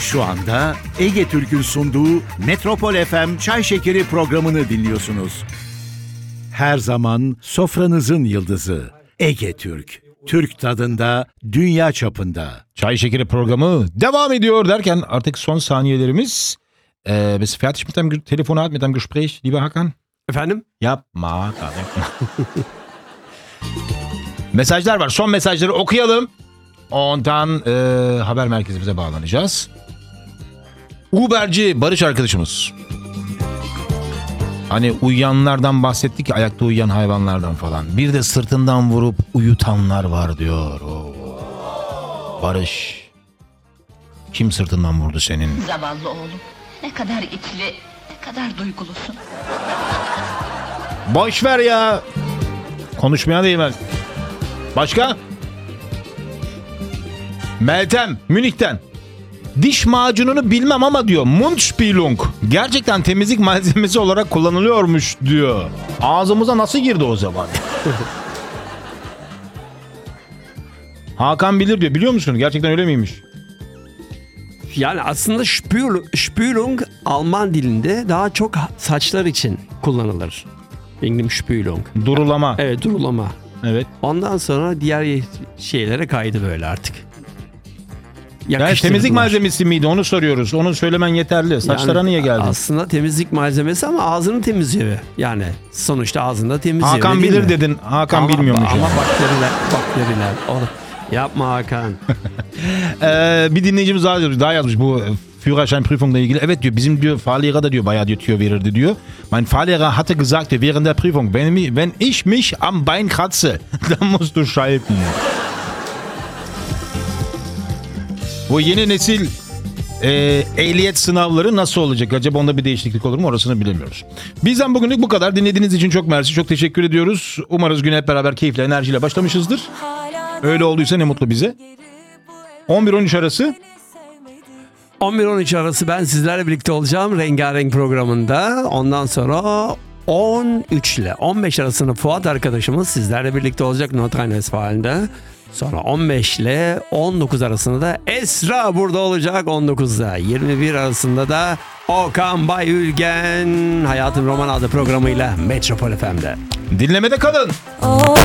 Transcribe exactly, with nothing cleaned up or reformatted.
Şu anda Ege Türk'ün sunduğu Metropol F M Çay Şekeri programını dinliyorsunuz. Her zaman sofranızın yıldızı Ege Türk. Türk tadında, dünya çapında. Çay Şekeri programı devam ediyor derken artık son saniyelerimiz. Äh, bist du fertig mit deinem Telefonat, mit deinem Gespräch, lieber Hakan? Efendim? Yapma Hakan, yapma. Mesajlar var. Son mesajları okuyalım. Ondan e, haber merkezimize bağlanacağız. Uberci Barış arkadaşımız. Hani uyuyanlardan bahsettik ya, ayakta uyuyan hayvanlardan falan. Bir de sırtından vurup uyutanlar var diyor. Oo. Barış. Kim sırtından vurdu senin? Zavallı oğlum. Ne kadar içli, ne kadar duygulusun. Boş ver ya. Konuşmaya değmez. Başka? Meltem, Münih'ten. Diş macununu bilmem ama diyor, Mundspülung gerçekten temizlik malzemesi olarak kullanılıyormuş diyor. Ağzımıza nasıl girdi o zaman? Hakan bilir diyor. Biliyor musun? Gerçekten öyle miymiş? Yani aslında Spül, Spülung Alman dilinde daha çok saçlar için kullanılır. Benim Spülung. Durulama. Evet, durulama. Evet. Ondan sonra diğer şeylere kaydı böyle artık. Yani temizlik malzemesi miydi onu soruyoruz. Onu söylemen yeterli. Saçlara yani, niye geldi? Aslında temizlik malzemesi ama ağzını temizliyor. Yani sonuçta ağzında temizliyor. Hakan bilir mi? Dedin. Hakan ama, bilmiyormuş. Ama bakteriler, bakteriler. Oğlum, yapma Hakan. ee, bir dinleyicimiz daha, daha yazmış bu Führerscheinprüfungla ilgili. Evet diyor, bizim diyor Fahrlehrer da diyor bayağı diyor tüyo verirdi diyor. Mein Fahrlehrer hatte gesagt diyor, während der Prüfung, wenn, wenn ich mich am Bein kratze, dann musst du schalten. Bu yeni nesil e, ehliyet sınavları nasıl olacak? Acaba onda bir değişiklik olur mu? Orasını bilemiyoruz. Bizden bugünlük bu kadar. Dinlediğiniz için çok mersi. Çok teşekkür ediyoruz. Umarız güne hep beraber keyifle, enerjiyle başlamışızdır. Öyle olduysa ne mutlu bize. on bir on üç arası. on bir on üç arası ben sizlerle birlikte olacağım. Rengarenk programında. Ondan sonra on üç ile on beş arasında Fuat arkadaşımız sizlerle birlikte olacak Nordrhein-Westfalen'de. Sonra on beş ile on dokuz arasında da Esra burada olacak on dokuzda. yirmi bir arasında da Okan Bayülgen Hayatın Roman adlı programıyla Metropol F M'de. Dinlemede kalın. Oh.